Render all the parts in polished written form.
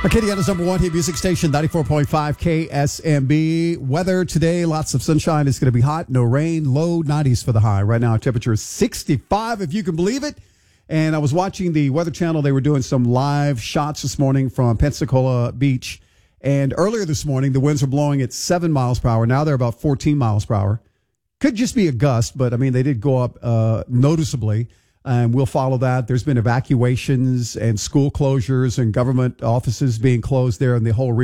Acadiana's number one hit music station, 94.5 KSMB. Weather today, lots of sunshine. It's going to be hot, no rain, low 90s for the high. Right now, our temperature is 65, if you can believe it. And I was watching the Weather Channel. They were doing some live shots this morning from Pensacola Beach. And earlier this morning, the winds were blowing at 7 miles per hour. Now they're about 14 miles per hour. Could just be a gust, but, I mean, they did go up noticeably. And we'll follow that. There's been evacuations and school closures and government offices being closed there in the whole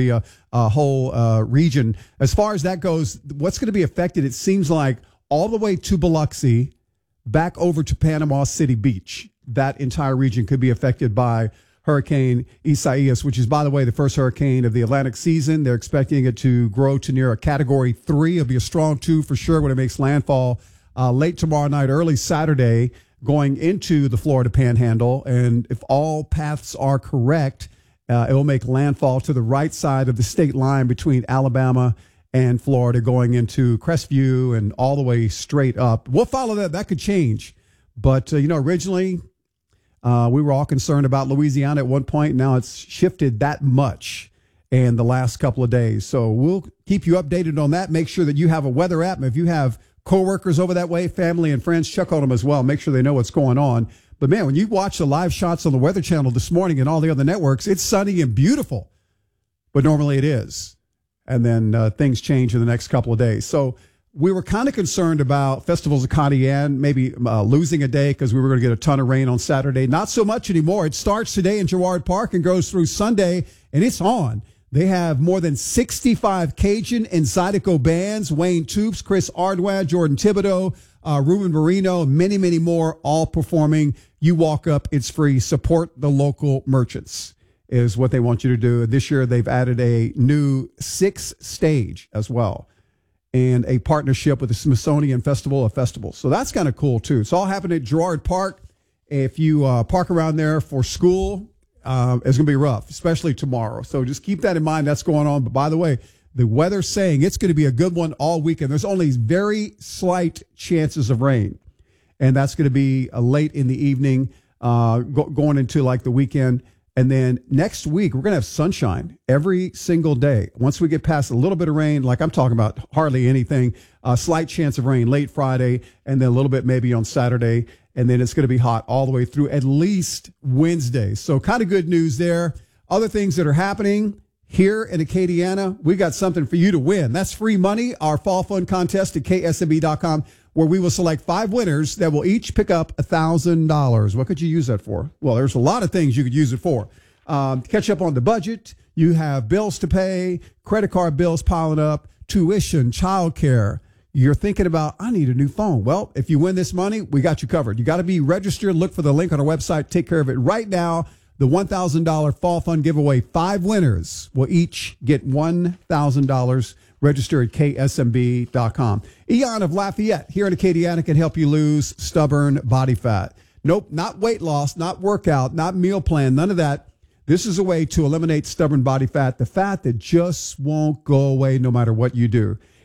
region. As far as that goes, what's going to be affected, it seems like all the way to Biloxi, back over to Panama City Beach. That entire region could be affected by Hurricane Isaias, which is, by the way, the first hurricane of the Atlantic season. They're expecting it to grow to near a Category 3. It'll be a strong 2 for sure when it makes landfall late tomorrow night, early Saturday, going into the Florida Panhandle. And if all paths are correct, it will make landfall to the right side of the state line between Alabama and Florida, going into Crestview and all the way straight up. We'll follow that. That could change. But, originally we were all concerned about Louisiana at one point. Now it's shifted that much in the last couple of days. So we'll keep you updated on that. Make sure that you have a weather app. If you have coworkers over that way, family and friends, check on them as well. Make sure they know what's going on. But, man, when you watch the live shots on the Weather Channel this morning and all the other networks, it's sunny and beautiful. But normally it is. And then things change in the next couple of days. So we were kind of concerned about Festivals of Acadiana maybe losing a day because we were going to get a ton of rain on Saturday. Not so much anymore. It starts today in Girard Park and goes through Sunday, and it's on. They have more than 65 Cajun and Zydeco bands, Wayne Toops, Chris Ardwan, Jordan Thibodeau, Ruben Marino, many, many more, all performing. You walk up, it's free. Support the local merchants is what they want you to do. This year, they've added a new 6th stage as well and a partnership with the Smithsonian Festival of Festivals. So that's kind of cool, too. It's all happening at Girard Park. If you park around there for school, it's going to be rough, especially tomorrow. So just keep that in mind. That's going on. But by the way, the weather's saying it's going to be a good one all weekend. There's only very slight chances of rain. And that's going to be late in the evening, going into like the weekend. And then next week, we're going to have sunshine every single day. Once we get past a little bit of rain, like I'm talking about hardly anything, a slight chance of rain late Friday, and then a little bit maybe on Saturday. And then it's going to be hot all the way through at least Wednesday. So kind of good news there. Other things that are happening here in Acadiana, we got something for you to win. That's free money, our fall fun contest at ksmb.com, where we will select 5 winners that will each pick up $1,000. What could you use that for? Well, there's a lot of things you could use it for. Catch up on the budget. You have bills to pay, credit card bills piling up, tuition, childcare. You're thinking about, I need a new phone. Well, if you win this money, we got you covered. You got to be registered. Look for the link on our website. Take care of it right now. The $1,000 Fall Fund giveaway. 5 winners will each get $1,000. Register at ksmb.com. Eon of Lafayette here in Acadiana can help you lose stubborn body fat. Nope, not weight loss, not workout, not meal plan, none of that. This is a way to eliminate stubborn body fat, the fat that just won't go away no matter what you do.